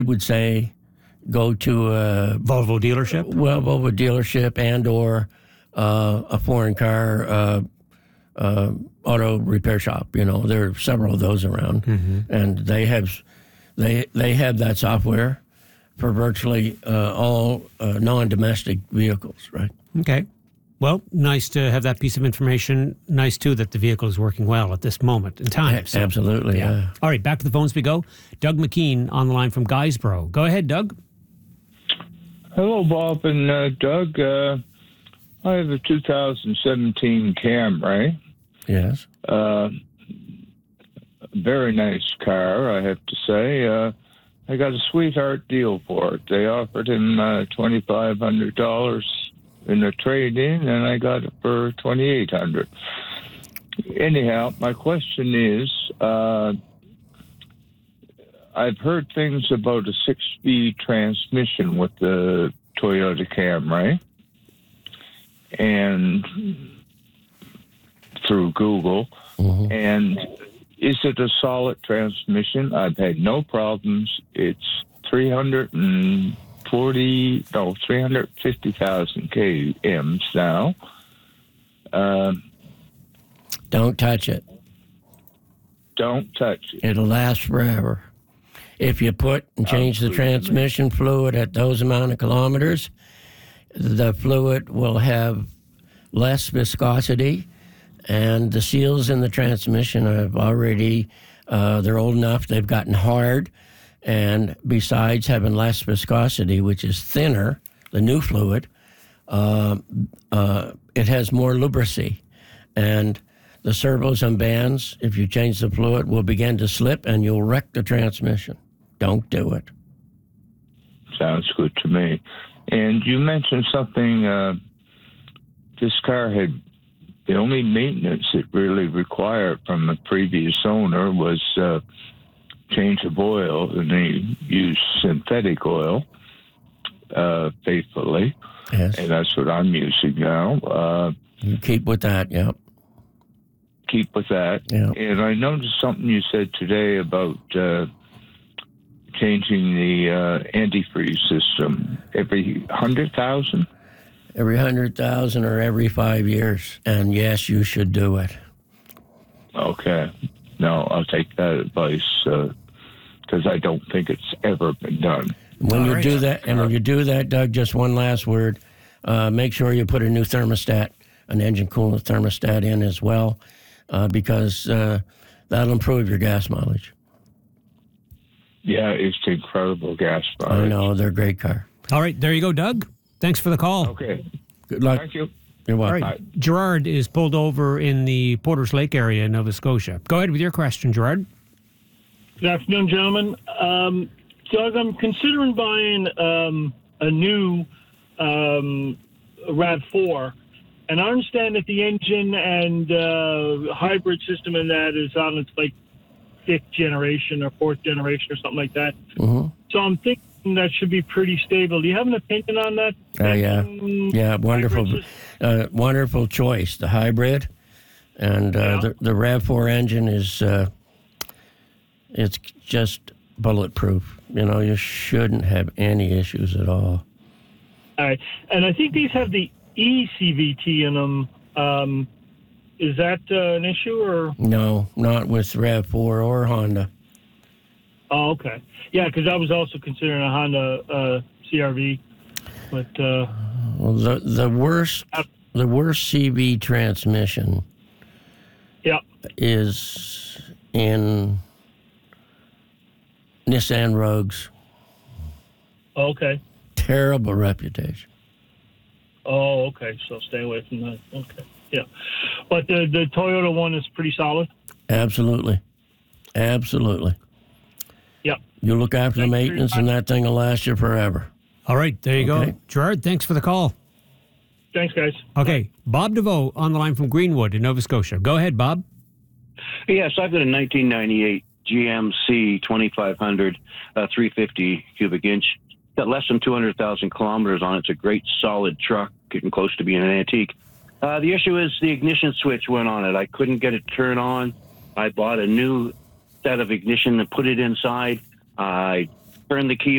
would say go to a Volvo dealership? Well, Volvo dealership and or a foreign car auto repair shop. There are several of those around, and they have that software for virtually all non-domestic vehicles, right? Okay. Well, nice to have that piece of information. Nice, too, that the vehicle is working well at this moment in time. So, absolutely, yeah. All right, back to the phones we go. Doug McKean on the line from Guysborough. Go ahead, Doug. Hello, Bob and Doug. I have a 2017 Camry. Yes. Very nice car, I have to say. I got a sweetheart deal for it. They offered him $2,500 in a trade-in, and I got it for $2,800. Anyhow, my question is, I've heard things about a 6-speed transmission with the Toyota Camry, and through Google, and is it a solid transmission? I've had no problems. It's 350,000 kms now. Don't touch it. Don't touch it. It'll last forever. If you put and change the transmission fluid at those amount of kilometers, the fluid will have less viscosity, and the seals in the transmission have already, they're old enough, they've gotten hard, and besides having less viscosity, which is thinner, the new fluid, it has more lubricity. And the servos and bands, if you change the fluid, will begin to slip, and you'll wreck the transmission. Don't do it. Sounds good to me. And you mentioned something, this car had, the only maintenance it really required from the previous owner was change of oil, and they used synthetic oil faithfully. Yes. And that's what I'm using now. You keep with that, yeah. Keep with that. Yeah. And I noticed something you said today about changing the antifreeze system every 100,000? Every 100,000 or every 5 years. And yes, you should do it. Okay. No, I'll take that advice because I don't think it's ever been done. When you do that, Doug, just one last word. Make sure you put a new thermostat, an engine coolant thermostat in as well, because that'll improve your gas mileage. Yeah, it's incredible gas mileage. I know, they're a great car. All right, there you go, Doug. Thanks for the call. Okay. Good luck. Thank you. You're welcome. All right, Gerard is pulled over in the Porters Lake area in Nova Scotia. Go ahead with your question, Gerard. Good afternoon, gentlemen. Doug, I'm considering buying a new RAV4, and I understand that the engine and hybrid system in that is on its like 5th generation or 4th generation or something like that. Mm-hmm. So I'm thinking that should be pretty stable. Do you have an opinion on that? Yeah, wonderful, wonderful choice. The hybrid and the RAV4 engine is it's just bulletproof. You shouldn't have any issues at all. All right, and I think these have the eCVT in them. Is that an issue or? No, not with RAV4 or Honda. Oh, okay. Yeah, because I was also considering a Honda CRV, but well, the worst CV transmission is in Nissan Rogues. Okay. Terrible reputation. Oh, okay. So stay away from that. Okay. Yeah, but the Toyota one is pretty solid. Absolutely. Yep. You look after the maintenance, and that thing will last you forever. All right, there you go. Gerard, thanks for the call. Thanks, guys. Okay, Bob DeVoe on the line from Greenwood in Nova Scotia. Go ahead, Bob. Yes, I've got a 1998 GMC 2500 350 cubic inch. Got less than 200,000 kilometers on it. It's a great solid truck, getting close to being an antique. The issue is the ignition switch went on it. I couldn't get it turned on. I bought a new set of ignition and put it inside. I turned the key